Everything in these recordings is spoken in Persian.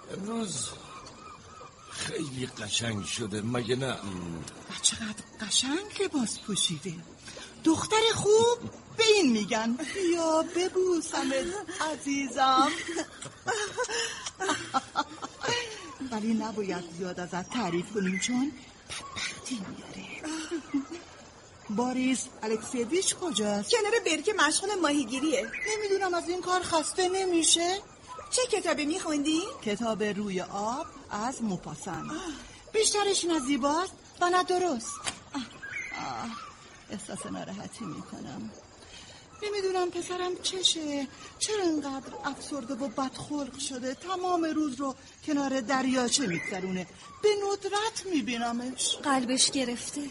امروز خیلی قشنگ شده مگه نه؟ چقدر قشنگ لباس پوشیده. دختر خوب به این میگن. بیا ببوسمت عزیزم. ولی نباید زیاد ازت تعریف کنیم چون بدبختی میاره. باریس الکسیویچ کجاست؟ کنار برکه مشغول ماهیگیریه. نمیدونم از این کار خسته نمیشه؟ چه کتابی میخوندی؟ کتاب روی آب از موپاسان. بیشترش نه زیباست و نه درست. احساس ناراحتی میکنم. نمیدونم پسرم چشه، چرا اینقدر افسرده و بدخلق شده. تمام روز رو کنار دریاچه میگذرونه. به ندرت میبینمش. قلبش گرفته.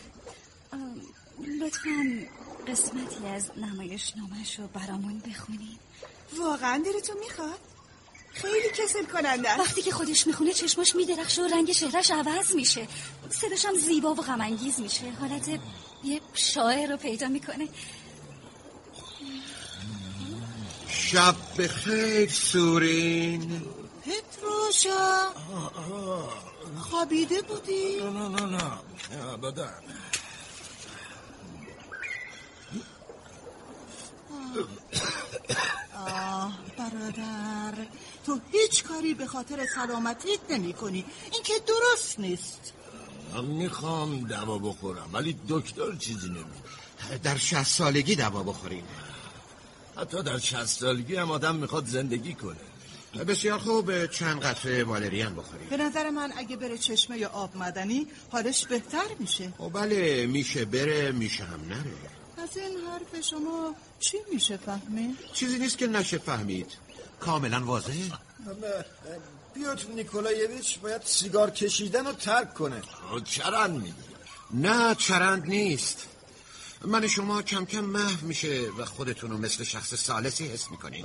لطفاً قسمتی از نمایش نامش رو برامون بخونید. واقعا دلتون میخواد؟ خیلی کسل کننده است. وقتی که خودش میخونه چشماش میدرخشه و رنگ چهرش عوض میشه، صداش هم زیبا و غم‌انگیز میشه، حالت یه شاعر رو پیدا میکنه. شب بخیر سورین. پتروشا خوابیده بودی؟ نه ابدا. برادر تو هیچ کاری به خاطر سلامتیت نمی کنی. این که درست نیست. من میخوام دوا بخورم ولی دکتر چیزی نمیده. در 60 سالگی دوا بخوریم. حتی در 60 سالگی هم آدم میخواد زندگی کنه. بسیار خوب، چند قطره والریان بخوریم. به نظر من اگه بره چشمه یا آب مدنی حالش بهتر میشه. بله، میشه بره میشه هم نره. از این حرف شما چی میشه فهمید؟ چیزی نیست که نشه فهمید، کاملا واضحه. پیوتر نیکولایویچ باید سیگار کشیدن رو ترک کنه. چرند میگی؟ نه چرند نیست. من شما کم کم محو میشه و خودتون رو مثل شخص ثالثی حس میکنین.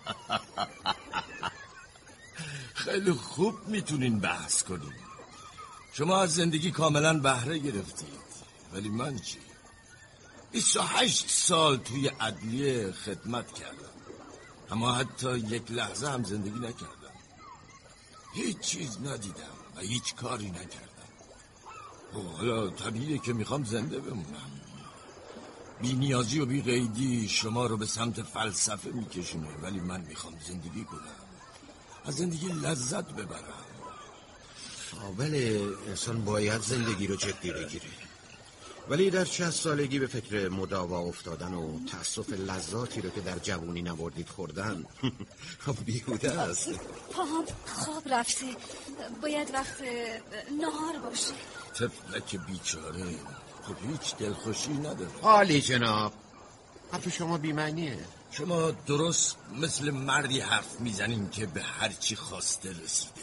خیلی خوب میتونین بحث کنین. شما از زندگی کاملا بهره گرفتید، ولی من چی؟ 28 سال توی عدلیه خدمت کردم، اما حتی یک لحظه هم زندگی نکردم. هیچ چیز ندیدم و هیچ کاری نکردم. حالا طبیعیه که میخوام زنده بمونم. بی نیازی و بی قیدی شما رو به سمت فلسفه میکشونه، ولی من میخوام زندگی کنم، از زندگی لذت ببرم. بله، انسان باید زندگی رو جدی بگیره، ولی در 60 سالگی به فکر مداوا افتادن و تأسف لذاتی رو که در جوانی نبردید خوردن بیهوده است. پاهم خواب رفته، باید وقت نهار باشه. طفلک بیچاره، خب هیچ دلخوشی نداره. عالی جناب، حرف شما بی‌معنیه. شما درست مثل مردی حرف میزنین که به هر چی خواسته رسیده.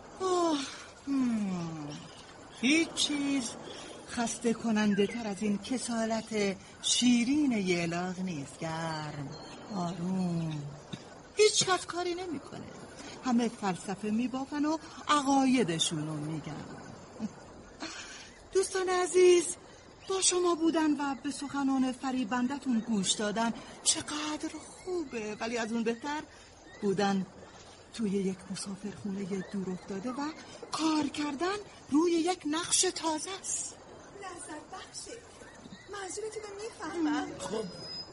هیچ چیز خسته کننده تر از این کسالت شیرین یلاق نیست. گرم، آروم، هیچ کس کاری نمی کنه. همه فلسفه می بافن و عقایدشونو میگن. دوستان عزیز، با شما بودن و به سخنان فریبندتون گوش دادن چقدر خوبه، ولی از اون بهتر بودن توی یک مسافرخونه دور افتاده و کار کردن روی یک نقش تازه است. لذت بخشه. منظورتون رو میفهمم. خب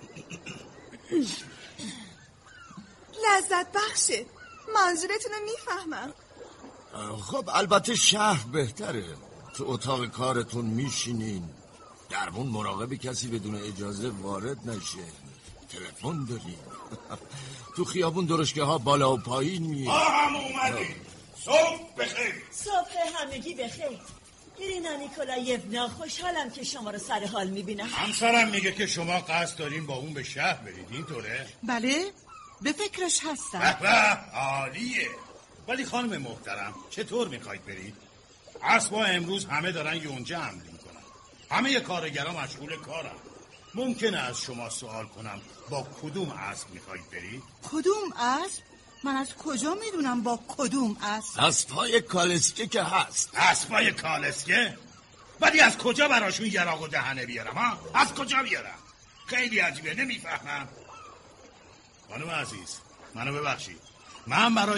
لذت بخشه. منظورتون رو میفهمم. خب البته شهر بهتره. تو اتاق کارتون میشینین، درمون مراقب کسی بدون اجازه وارد نشه، تلفن داریم. تو خیابون درشکه ها بالا و پایین میه. هم اومدیم. صبح بخیر. صبح همگی بخیر. ایرینا نیکولایونا، خوشحالم که شما رو سر حال میبینم. همسرم میگه که شما قصد دارین با اون به شهر برید، اینطوره؟ بله، به فکرش هستم. عالیه. ولی خانم محترم، چطور میخواید برید؟ اسبا امروز همه دارن یونجه حمل میکنن. همه کارگرا مشغول کارن. ممکنه از شما سوال کنم با کدوم اسب میخواید برید؟ کدوم اسب؟ من از کجا میدونم با کدوم اسب؟ اسبای کالسکه که هست. اسبای کالسکه؟ ولی از کجا براشون یراق و دهنه بیارم ها؟ از کجا بیارم؟ خیلی عجیبه، نمیفهمم. خانم عزیز، منو ببخشید. من برای